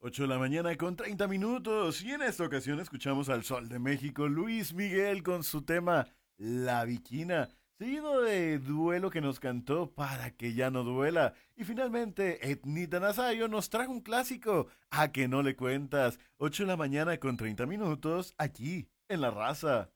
8 de la mañana con 30 minutos y en esta ocasión escuchamos al Sol de México, Luis Miguel, con su tema La Viquina, seguido de Duelo que nos cantó Para que ya no duela. Y finalmente Etnita Nazario nos trajo un clásico, A que no le cuentas, 8 de la mañana con 30 minutos aquí en La Raza.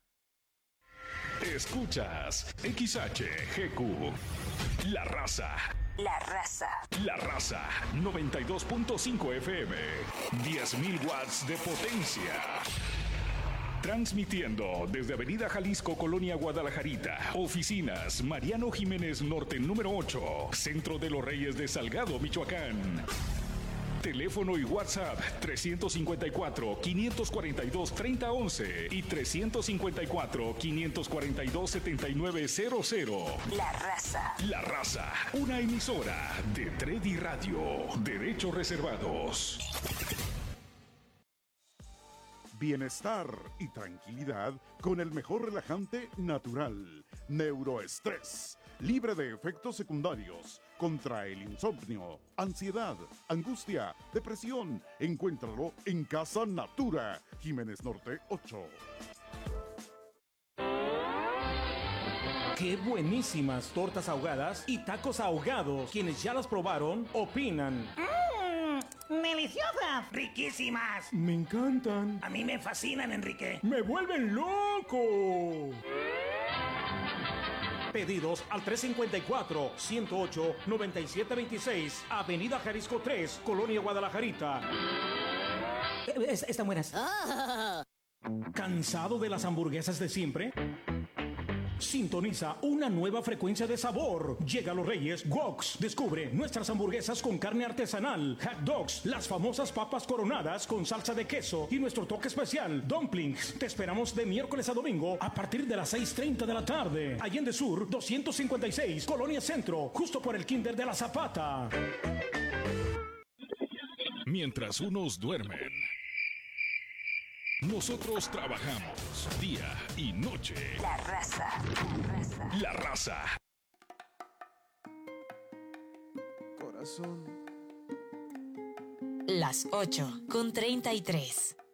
Escuchas XHGQ, La Raza. La Raza. La Raza, 92.5 FM, 10.000 watts de potencia. Transmitiendo desde Avenida Jalisco, Colonia Guadalajarita. Oficinas, Mariano Jiménez Norte, número 8. Centro de los Reyes de Salgado, Michoacán. Teléfono y WhatsApp 354-542-3011 y 354-542-7900. La Raza. La Raza, una emisora de Tredi Radio. Derechos reservados. Bienestar y tranquilidad con el mejor relajante natural. Neuroestrés. Libre de efectos secundarios. Contra el insomnio, ansiedad, angustia, depresión. Encuéntralo en Casa Natura. Jiménez Norte 8. ¡Qué buenísimas tortas ahogadas y tacos ahogados! Quienes ya las probaron, opinan. ¡Deliciosas! ¡Riquísimas! ¡Me encantan! A mí me fascinan, Enrique. ¡Me vuelven loco! Pedidos al 354-108-9726, Avenida Jalisco 3, Colonia Guadalajarita. Están buenas. ¿Cansado de las hamburguesas de siempre? Sintoniza una nueva frecuencia de sabor. Llega a Los Reyes Woks. Descubre nuestras hamburguesas con carne artesanal, hot dogs, las famosas papas coronadas con salsa de queso y nuestro toque especial, dumplings. Te esperamos de miércoles a domingo a partir de las 6:30 de la tarde. Allende Sur 256, Colonia Centro, justo por el Kinder de la Zapata. Mientras unos duermen, nosotros trabajamos día y noche. La Raza. La Raza. La Raza. Corazón. Las 8 con 33.